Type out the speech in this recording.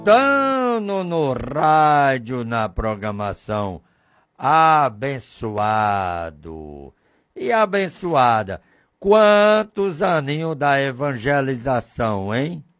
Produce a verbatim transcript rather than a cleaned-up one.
Dando no rádio, na programação, abençoado e abençoada. Quantos aninhos da evangelização, hein?